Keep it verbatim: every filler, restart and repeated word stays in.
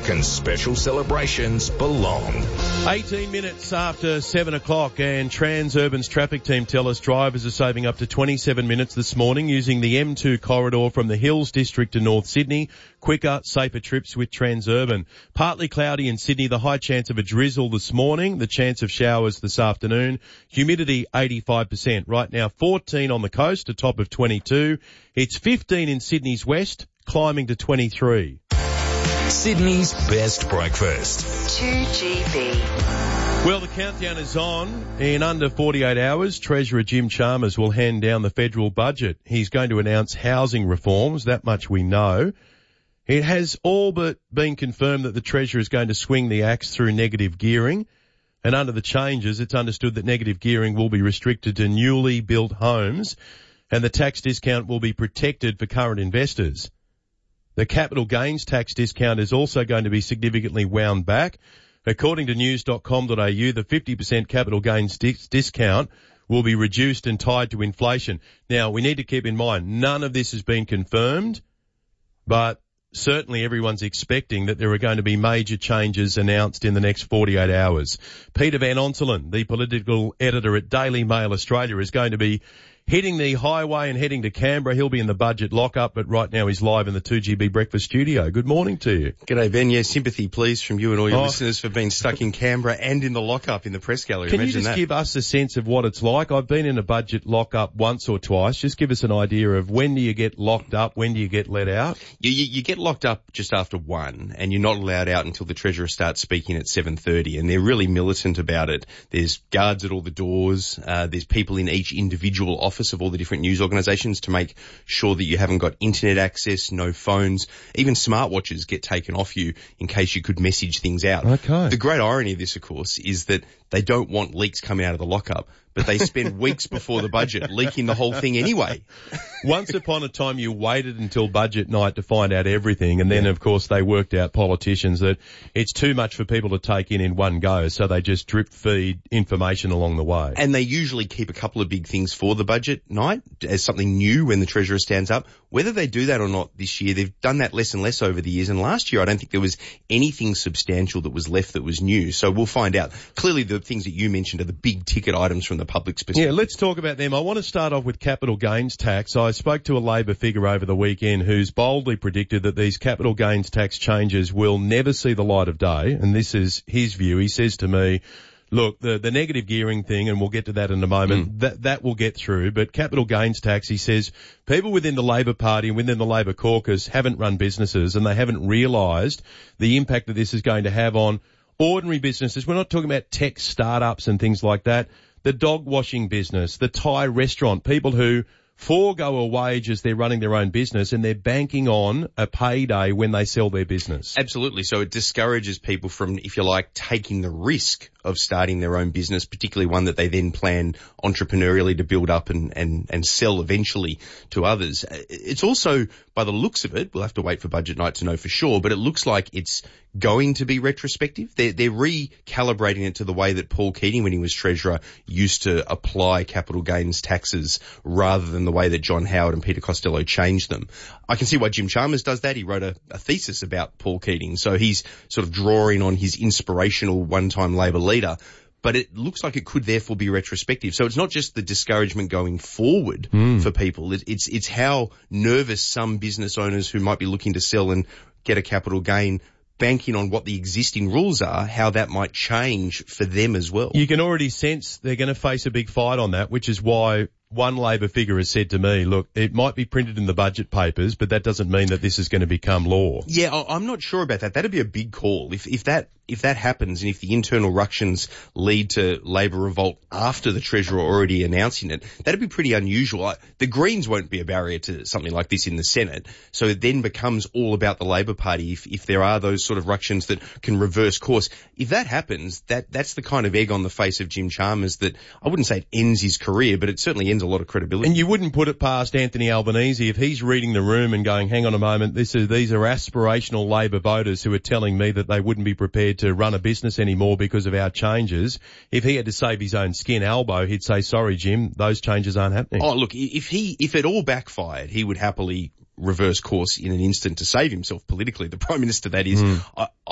music and special celebrations belong. eighteen minutes after seven o'clock, and Transurban's traffic team tell us drivers are saving up to twenty-seven minutes this morning using the M two corridor from the Hills District to North Sydney. Quicker, safer trips with Transurban. Partly cloudy in Sydney, the high chance of a drizzle this morning, the chance of showers this afternoon. Humidity eighty-five percent. Right now fourteen on the coast, a top of twenty-two. It's fifteen in Sydney's west, climbing to twenty-three. Sydney's best breakfast. two G B. Well, the countdown is on. In under forty-eight hours, Treasurer Jim Chalmers will hand down the federal budget. He's going to announce housing reforms, that much we know. It has all but been confirmed that the Treasurer is going to swing the axe through negative gearing. And under the changes, it's understood that negative gearing will be restricted to newly built homes, and the tax discount will be protected for current investors. The capital gains tax discount is also going to be significantly wound back. According to news dot com dot a u, the fifty percent capital gains dis- discount will be reduced and tied to inflation. Now, we need to keep in mind, none of this has been confirmed, but certainly everyone's expecting that there are going to be major changes announced in the next forty-eight hours. Peter Van Onselen, the political editor at Daily Mail Australia, is going to be hitting the highway and heading to Canberra. He'll be in the budget lockup, but right now he's live in the two G B breakfast studio. Good morning to you. G'day, Ben. Yeah, sympathy, please, from you and all your oh. listeners for being stuck in Canberra and in the lockup in the press gallery. Can Imagine you just that. give us a sense of what it's like? I've been in a budget lockup once or twice. Just give us an idea of when do you get locked up, when do you get let out? You, you, you get locked up just after one, and you're not allowed out until the Treasurer starts speaking at seven thirty, and they're really militant about it. There's guards at all the doors. Uh, there's people in each individual office of all the different news organisations to make sure that you haven't got internet access, no phones. Even smartwatches get taken off you in case you could message things out. Okay. The great irony of this, of course, is that they don't want leaks coming out of the lockup, but they spend weeks before the budget leaking the whole thing anyway. Once upon a time, you waited until budget night to find out everything, and then, yeah. of course, they worked out, politicians, that it's too much for people to take in in one go, so they just drip feed information along the way. And they usually keep a couple of big things for the budget night as something new when the Treasurer stands up. Whether they do that or not this year, they've done that less and less over the years, and last year I don't think there was anything substantial that was left that was new, so we'll find out. Clearly, the things that you mentioned are the big ticket items from the public's perspective. Yeah, let's talk about them. I want to start off with capital gains tax. I spoke to a Labor figure over the weekend who's boldly predicted that these capital gains tax changes will never see the light of day, and this is his view. He says to me, look, the, the negative gearing thing, and we'll get to that in a moment, mm. that, that will get through, but capital gains tax, he says, people within the Labor Party and within the Labor caucus haven't run businesses, and they haven't realised the impact that this is going to have on ordinary businesses. We're not talking about tech startups and things like that. The dog washing business, the Thai restaurant, people who forego a wage as they're running their own business, and they're banking on a payday when they sell their business. Absolutely. So it discourages people from, if you like, taking the risk of starting their own business, particularly one that they then plan entrepreneurially to build up and, and, and sell eventually to others. It's also, by the looks of it, we'll have to wait for budget night to know for sure, but it looks like it's going to be retrospective. They're, they're recalibrating it to the way that Paul Keating, when he was Treasurer, used to apply capital gains taxes rather than the way that John Howard and Peter Costello changed them. I can see why Jim Chalmers does that. He wrote a, a thesis about Paul Keating, so he's sort of drawing on his inspirational one-time Labor leader. But it looks like it could therefore be retrospective. So it's not just the discouragement going forward mm. for people. It, it's it's how nervous some business owners who might be looking to sell and get a capital gain, banking on what the existing rules are, how that might change for them as well. You can already sense they're going to face a big fight on that, which is why one Labor figure has said to me, look, it might be printed in the budget papers, but that doesn't mean that this is going to become law. Yeah, I'm not sure about that. That'd be a big call. If if that if that happens, and if the internal ructions lead to Labor revolt after the Treasurer already announcing it, that'd be pretty unusual. The Greens won't be a barrier to something like this in the Senate, so it then becomes all about the Labor Party if if there are those sort of ructions that can reverse course. If that happens, that that's the kind of egg on the face of Jim Chalmers that I wouldn't say it ends his career, but it certainly ends a lot of credibility. And you wouldn't put it past Anthony Albanese if he's reading the room and going, hang on a moment, this is, these are aspirational Labor voters who are telling me that they wouldn't be prepared to run a business anymore because of our changes. If he had to save his own skin elbow, he'd say, sorry, Jim, those changes aren't happening. Oh, look, if he, if it all backfired, he would happily reverse course in an instant to save himself politically. The Prime Minister, that is. Mm. I,